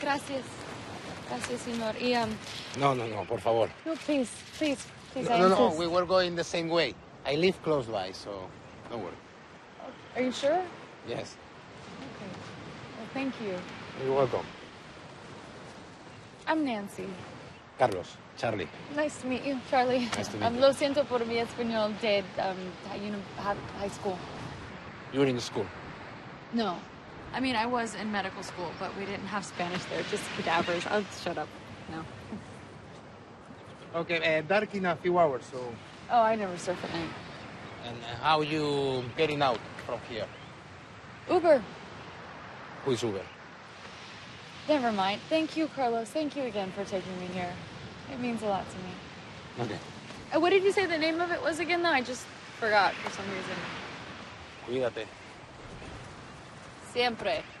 Gracias. Gracias, señor. No, por favor. No, please. No, we were going the same way. I live close by, so don't worry. Are you sure? Yes. Okay. Well, thank you. You're welcome. I'm Nancy. Carlos, Charlie. Nice to meet you, Charlie. Nice to meet you. Lo siento por mi español. Did high school? You were in school. No. I mean, I was in medical school, but we didn't have Spanish there, just cadavers. I'll shut up now. Okay, dark in a few hours, so... Oh, I never surf at night. And how you getting out from here? Uber. Who is Uber? Never mind. Thank you, Carlos. Thank you again for taking me here. It means a lot to me. Okay. What did you say the name of it was again, though? I just forgot for some reason. Cuídate. Siempre.